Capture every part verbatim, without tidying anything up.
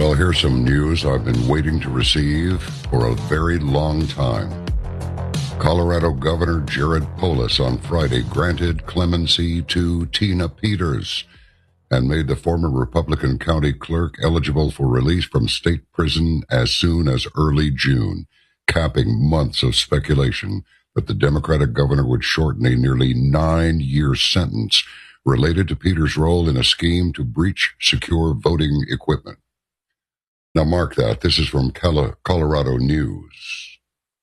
Well, here's some news I've been waiting to receive for a very long time. Colorado Governor Jared Polis on Friday granted clemency to Tina Peters and made the former Republican county clerk eligible for release from state prison as soon as early June, capping months of speculation that the Democratic governor would shorten a nearly nine-year sentence related to Peters' role in a scheme to breach secure voting equipment. Now mark that. This is from Colorado News.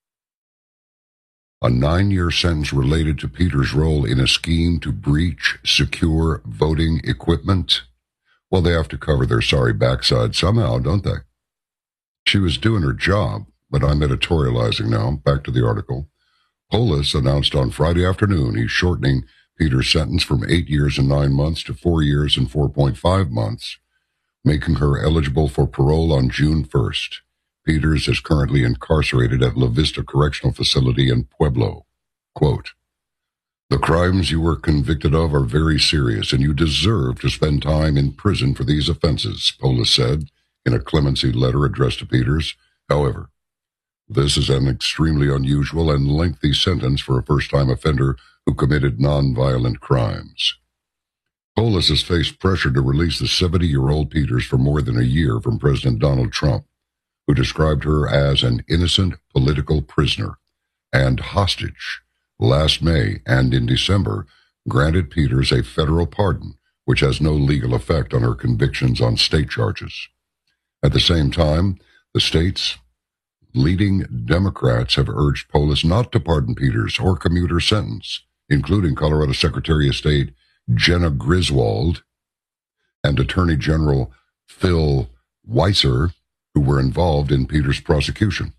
A nine-year sentence related to Peters' role in a scheme to breach secure voting equipment. Well, they have to cover their sorry backside somehow, don't they? She was doing her job, but I'm editorializing now. Back to the article. Polis announced on Friday afternoon he's shortening Peters' sentence from eight years and nine months to four years and four point five months, making her eligible for parole on June first. Peters is currently incarcerated at La Vista Correctional Facility in Pueblo. Quote, "The crimes you were convicted of are very serious, and you deserve to spend time in prison for these offenses," Polis said in a clemency letter addressed to Peters. However, this is an extremely unusual and lengthy sentence for a first-time offender who committed nonviolent crimes. Polis has faced pressure to release the seventy-year-old Peters for more than a year from President Donald Trump, who described her as an innocent political prisoner and hostage. Last May and in December, granted Peters a federal pardon, which has no legal effect on her convictions on state charges. At the same time, the state's leading Democrats have urged Polis not to pardon Peters or commute her sentence, including Colorado Secretary of State Jena Griswold and Attorney General Phil Weiser, who were involved in Peters' prosecution.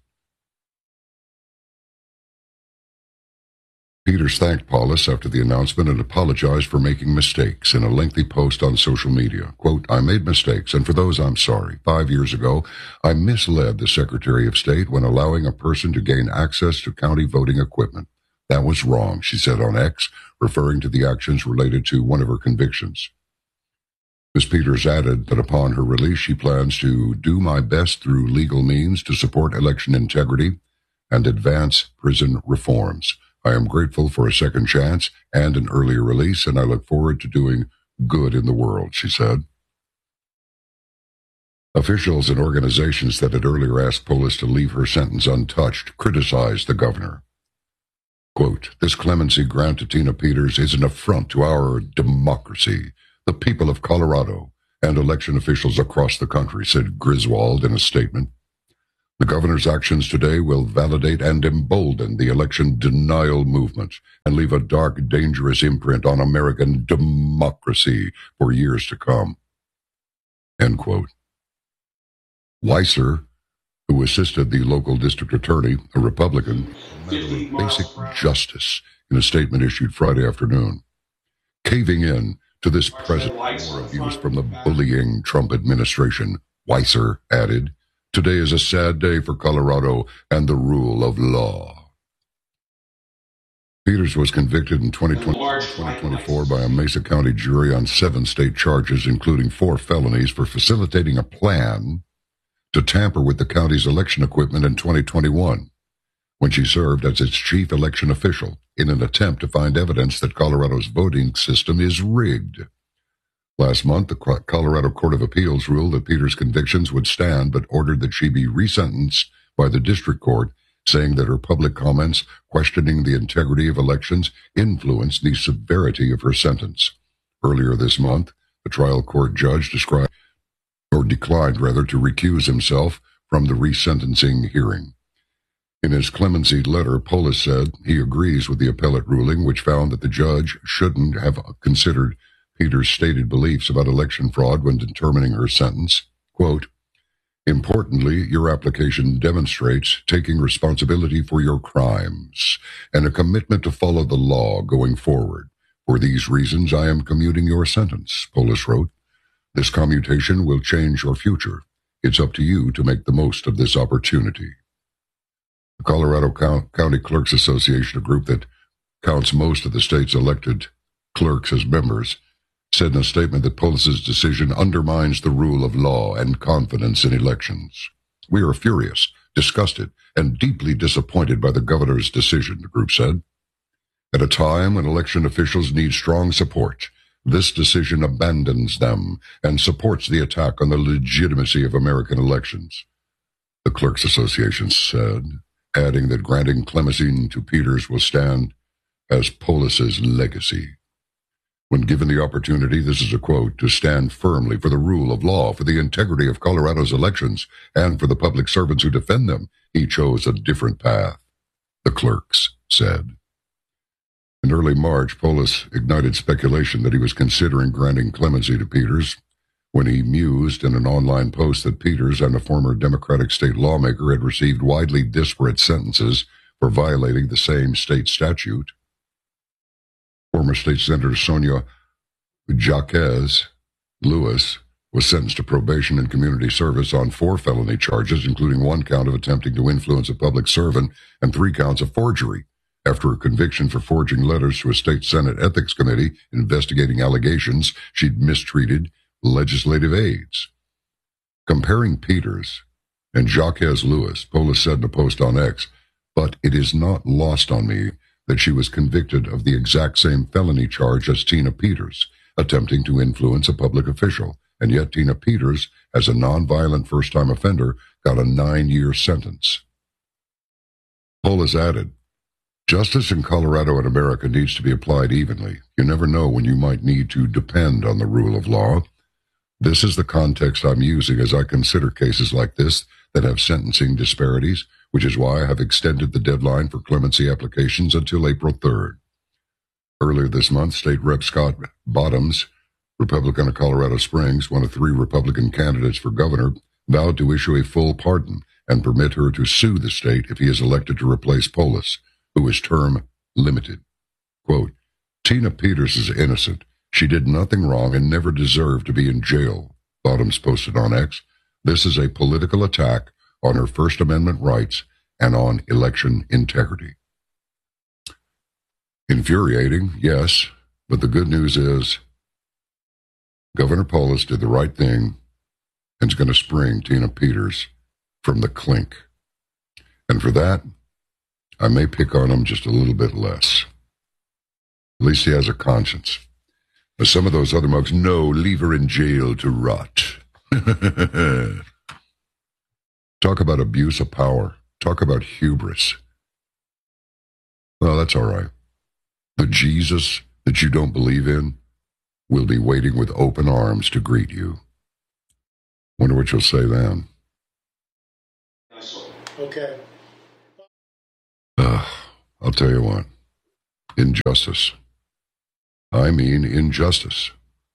Peters thanked Polis after the announcement and apologized for making mistakes in a lengthy post on social media. Quote, "I made mistakes, and for those I'm sorry. Five years ago, I misled the Secretary of State when allowing a person to gain access to county voting equipment. That was wrong," she said on X, referring to the actions related to one of her convictions. Miz Peters added that upon her release, she plans to do my best through legal means to support election integrity and advance prison reforms. I am grateful for a second chance and an earlier release, and I look forward to doing good in the world, she said. Officials and organizations that had earlier asked Polis to leave her sentence untouched criticized the governor. Quote, "This clemency grant to Tina Peters is an affront to our democracy, the people of Colorado, and election officials across the country," said Griswold in a statement. "The governor's actions today will validate and embolden the election denial movement and leave a dark, dangerous imprint on American democracy for years to come." End quote. Weiser, who assisted the local district attorney, a Republican, on basic justice in a statement issued Friday afternoon. Caving in to this present war abuse from the bullying Trump administration, Weiser added, "Today is a sad day for Colorado and the rule of law." Peters was convicted in twenty twenty-four by a Mesa County jury on seven state charges, including four felonies for facilitating a plan to tamper with the county's election equipment in twenty twenty-one, when she served as its chief election official in an attempt to find evidence that Colorado's voting system is rigged. Last month, the Colorado Court of Appeals ruled that Peters' convictions would stand, but ordered that she be resentenced by the district court, saying that her public comments questioning the integrity of elections influenced the severity of her sentence. Earlier this month, the trial court judge described or declined rather to recuse himself from the resentencing hearing. In his clemency letter, Polis said he agrees with the appellate ruling, which found that the judge shouldn't have considered Peters' stated beliefs about election fraud when determining her sentence. Quote, "Importantly, your application demonstrates taking responsibility for your crimes and a commitment to follow the law going forward. For these reasons, I am commuting your sentence," Polis wrote. "This commutation will change your future. It's up to you to make the most of this opportunity." The Colorado County Clerks Association, a group that counts most of the state's elected clerks as members, said in a statement that Polis's decision undermines the rule of law and confidence in elections. We are furious, disgusted, and deeply disappointed by the governor's decision, the group said. At a time when election officials need strong support, this decision abandons them and supports the attack on the legitimacy of American elections, the Clerks Association said, adding that granting clemency to Peters will stand as Polis's legacy. When given the opportunity, this is a quote, to stand firmly for the rule of law, for the integrity of Colorado's elections, and for the public servants who defend them, he chose a different path, the clerks said. In early March, Polis ignited speculation that he was considering granting clemency to Peters when he mused in an online post that Peters and a former Democratic state lawmaker had received widely disparate sentences for violating the same state statute. Former State Senator Sonia Jaquez Lewis was sentenced to probation and community service on four felony charges, including one count of attempting to influence a public servant and three counts of forgery, after a conviction for forging letters to a state Senate ethics committee investigating allegations she'd mistreated legislative aides. Comparing Peters and Jaquez Lewis, Polis said in a post on X, but it is not lost on me that she was convicted of the exact same felony charge as Tina Peters, attempting to influence a public official, and yet Tina Peters, as a nonviolent first-time offender, got a nine-year sentence. Polis added, justice in Colorado and America needs to be applied evenly. You never know when you might need to depend on the rule of law. This is the context I'm using as I consider cases like this that have sentencing disparities, which is why I have extended the deadline for clemency applications until April third. Earlier this month, State Representative Scott Bottoms, Republican of Colorado Springs, one of three Republican candidates for governor, vowed to issue a full pardon and permit her to sue the state if he is elected to replace Polis, who is term limited. Quote, Tina Peters is innocent. She did nothing wrong and never deserved to be in jail, Bottoms posted on X. This is a political attack on her First Amendment rights and on election integrity. Infuriating, yes, but the good news is Governor Polis did the right thing and is going to spring Tina Peters from the clink. And for that, I may pick on him just a little bit less. At least he has a conscience. But some of those other mugs, no, leave her in jail to rot. Talk about abuse of power. Talk about hubris. Well, that's all right. The Jesus that you don't believe in will be waiting with open arms to greet you. Wonder what you'll say then. Okay. Uh, I'll tell you what. Injustice. I mean injustice.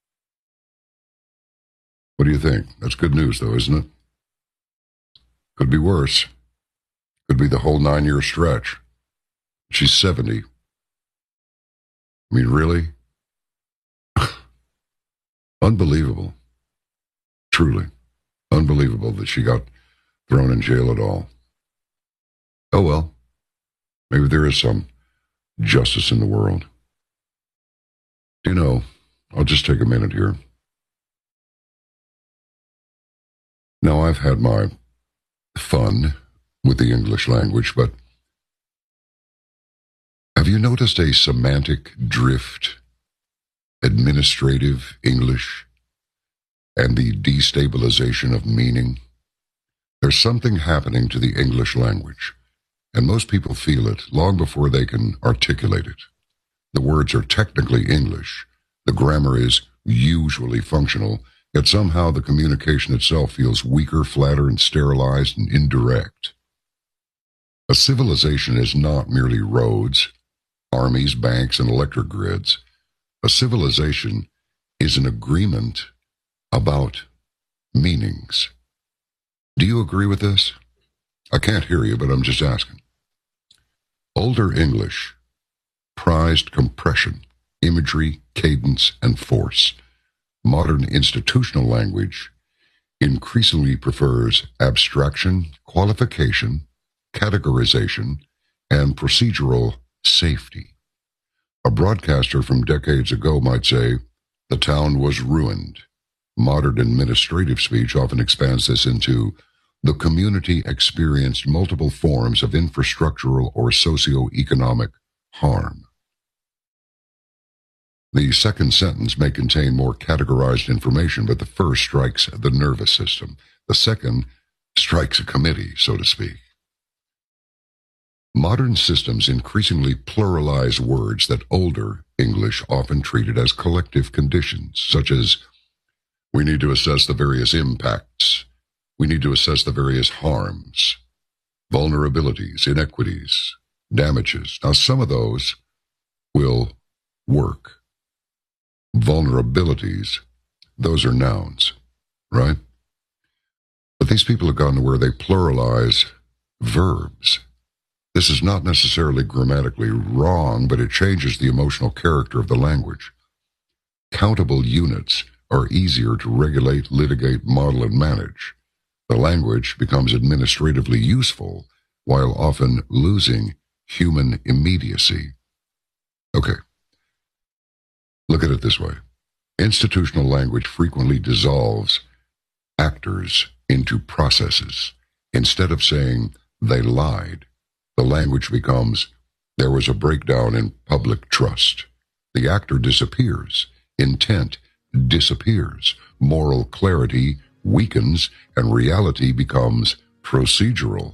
What do you think? That's good news, though, isn't it? Could be worse. Could be the whole nine-year stretch. She's seventy. I mean, really? Unbelievable. Truly. Unbelievable that she got thrown in jail at all. Oh, well. Maybe there is some justice in the world. You know, I'll just take a minute here. Now, I've had my fun with the English language, but have you noticed a semantic drift, administrative English, and the destabilization of meaning? There's something happening to the English language, and most people feel it long before they can articulate it. The words are technically English. The grammar is usually functional, yet somehow the communication itself feels weaker, flatter, and sterilized and indirect. A civilization is not merely roads, armies, banks, and electric grids. A civilization is an agreement about meanings. Do you agree with this? I can't hear you, but I'm just asking. Older English prized compression, imagery, cadence, and force. Modern institutional language increasingly prefers abstraction, qualification, categorization, and procedural safety. A broadcaster from decades ago might say, The town was ruined. Modern administrative speech often expands this into the community experienced multiple forms of infrastructural or socio-economic harm. The second sentence may contain more categorized information, but the first strikes the nervous system. The second strikes a committee, so to speak. Modern systems increasingly pluralize words that older English often treated as collective conditions, such as, we need to assess the various impacts, we need to assess the various harms, vulnerabilities, inequities, damages. Now, some of those will work. Vulnerabilities, those are nouns, right? But these people have gotten to where they pluralize verbs. This is not necessarily grammatically wrong, but it changes the emotional character of the language. Countable units are easier to regulate, litigate, model, and manage. The language becomes administratively useful while often losing human immediacy. Okay. Look at it this way. Institutional language frequently dissolves actors into processes. Instead of saying, they lied, the language becomes, there was a breakdown in public trust. The actor disappears. Intent disappears. Moral clarity weakens, and reality becomes procedural.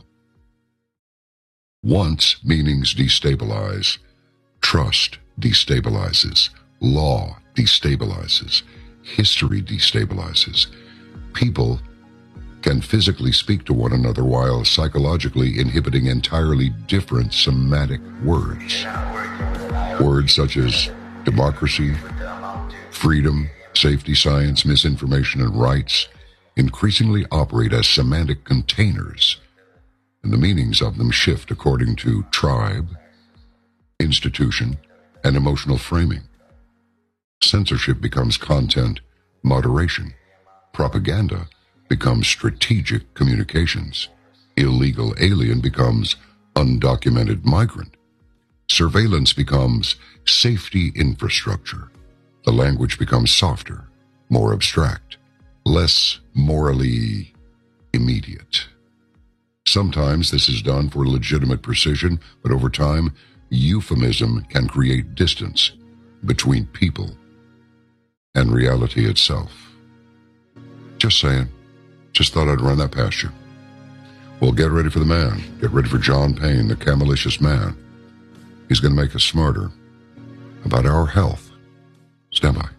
Once meanings destabilize, trust destabilizes. Law destabilizes. History destabilizes. People can physically speak to one another while psychologically inhibiting entirely different semantic words. Words such as democracy, freedom, safety, science, misinformation, and rights increasingly operate as semantic containers, and the meanings of them shift according to tribe, institution, and emotional framing. Censorship becomes content moderation. Propaganda becomes strategic communications. Illegal alien becomes undocumented migrant. Surveillance becomes safety infrastructure. The language becomes softer, more abstract, less morally immediate. Sometimes this is done for legitimate precision, but over time, euphemism can create distance between people and reality itself. Just saying. Just thought I'd run that past you. Well, get ready for the man. Get ready for John Payne, the Camelicious Man. He's going to make us smarter about our health. Stand by.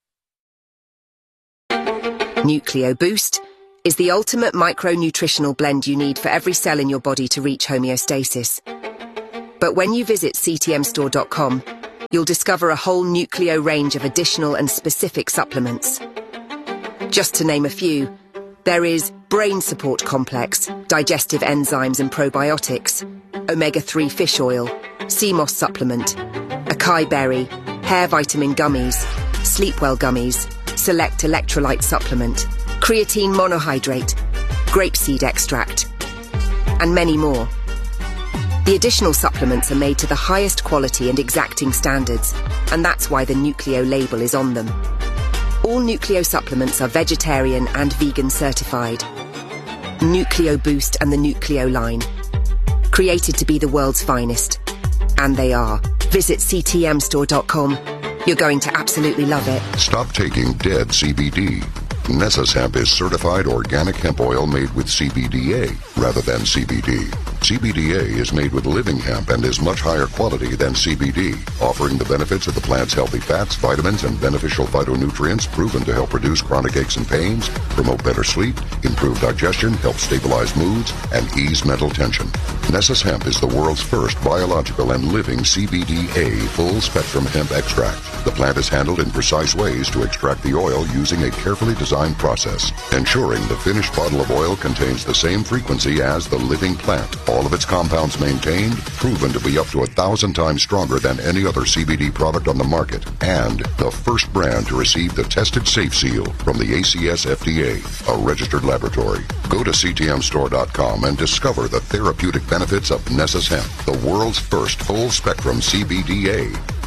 Nucleo Boost is the ultimate micronutritional blend you need for every cell in your body to reach homeostasis. But when you visit C T M store dot com, you'll discover a whole Nucleo range of additional and specific supplements. Just to name a few, there is Brain Support Complex, digestive enzymes and probiotics, omega three fish oil, sea moss supplement, acai berry, hair vitamin gummies, Sleepwell gummies, select electrolyte supplement, creatine monohydrate, grapeseed extract, and many more. The additional supplements are made to the highest quality and exacting standards, and that's why the Nucleo label is on them. All Nucleo supplements are vegetarian and vegan certified. Nucleo Boost and the Nucleo line. Created to be the world's finest. And they are. Visit C T M store dot com. You're going to absolutely love it. Stop taking dead C B D. Nessus Hemp is certified organic hemp oil made with C B D A rather than C B D. C B D A is made with living hemp and is much higher quality than C B D, offering the benefits of the plant's healthy fats, vitamins, and beneficial phytonutrients proven to help reduce chronic aches and pains, promote better sleep, improve digestion, help stabilize moods, and ease mental tension. Nessus Hemp is the world's first biological and living C B D A full-spectrum hemp extract. The plant is handled in precise ways to extract the oil using a carefully designed process, ensuring the finished bottle of oil contains the same frequency as the living plant. All of its compounds maintained, proven to be up to a thousand times stronger than any other C B D product on the market, and the first brand to receive the Tested Safe Seal from the A C S F D A, a registered laboratory. Go to C T M store dot com and discover the therapeutic benefits of Nessus Hemp, the world's first full-spectrum C B D A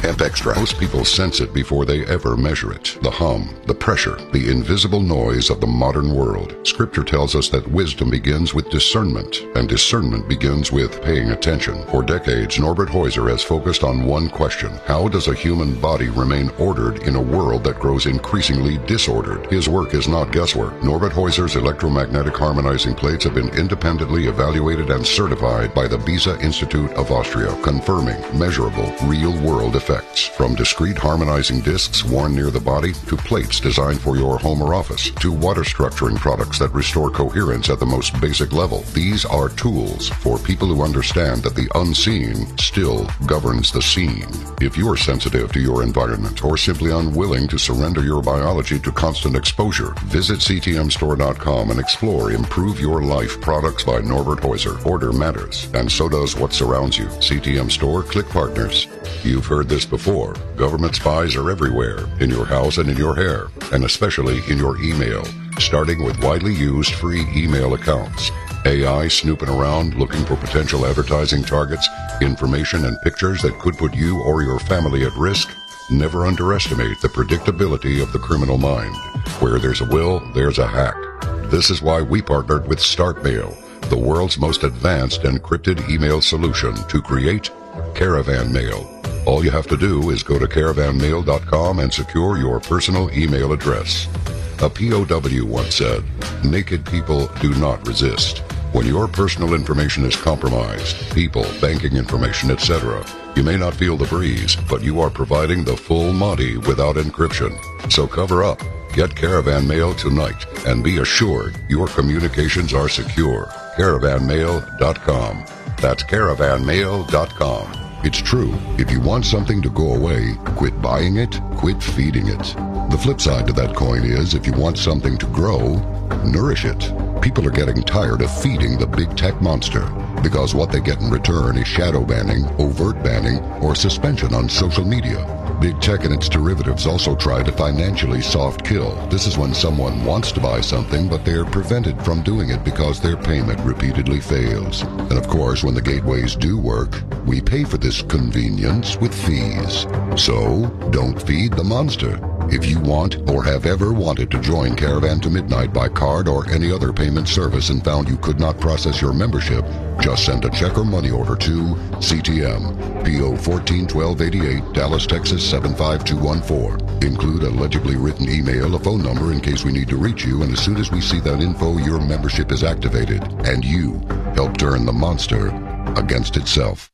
Hemp Extra. Most people sense it before they ever measure it. The hum, the pressure, the invisible noise of the modern world. Scripture tells us that wisdom begins with discernment, and discernment begins with paying attention. For decades, Norbert Heuser has focused on one question: how does a human body remain ordered in a world that grows increasingly disordered? His work is not guesswork. Norbert Heuser's electromagnetic harmonizing plates have been independently evaluated and certified by the Beza Institute of Austria, confirming measurable, real-world effects. From discrete harmonizing discs worn near the body, to plates designed for your home or office, to water structuring products that restore coherence at the most basic level. These are tools for people who understand that the unseen still governs the scene. If you're sensitive to your environment or simply unwilling to surrender your biology to constant exposure, visit C T M store dot com and explore Improve Your Life products by Norbert Heuser. Order matters, and so does what surrounds you. C T M Store, click partners. You've heard this before. Government spies are everywhere, in your house and in your hair, and especially in your email, starting with widely used free email accounts. A I snooping around looking for potential advertising targets, information and pictures that could put you or your family at risk. Never underestimate the predictability of the criminal mind. Where there's a will, there's a hack. This is why we partnered with StartMail, the world's most advanced encrypted email solution, to create Caravan Mail. All you have to do is go to caravan mail dot com and secure your personal email address. A P O W once said, "Naked people do not resist." When your personal information is compromised, people, banking information, et cetera, you may not feel the breeze, but you are providing the full Monty without encryption. So cover up. Get Caravan Mail tonight and be assured your communications are secure. caravan mail dot com. That's caravan mail dot com. It's true. If you want something to go away, quit buying it, quit feeding it. The flip side to that coin is, if you want something to grow, nourish it. People are getting tired of feeding the big tech monster, because what they get in return is shadow banning, overt banning, or suspension on social media. Big tech and its derivatives also try to financially soft kill. This is when someone wants to buy something, but they're prevented from doing it because their payment repeatedly fails. And of course, when the gateways do work, we pay for this convenience with fees. So, don't feed the monster. If you want or have ever wanted to join Caravan to Midnight by card or any other payment service and found you could not process your membership, just send a check or money order to C T M, P O fourteen twelve eighty-eight, Dallas, Texas seven five two one four. Include a legibly written email, a phone number in case we need to reach you, and as soon as we see that info, your membership is activated, and you help turn the monster against itself.